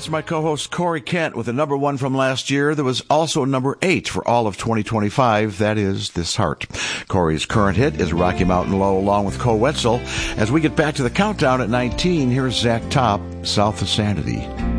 That's my co-host Corey Kent with the number one from last year. There was also number 8 for all of 2025. That is This Heart. Corey's current hit is Rocky Mountain Low along with Cole Wetzel. As we get back to the countdown at 19, here's Zach Top, South of Sanity.